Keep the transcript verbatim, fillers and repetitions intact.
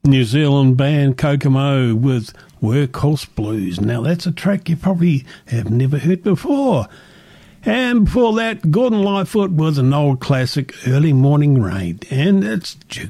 New Zealand band Kokomo with Workhorse Blues. Now that's a track you probably have never heard before. And before that, Gordon Lightfoot with an old classic, Early Morning Rain. And it's Duke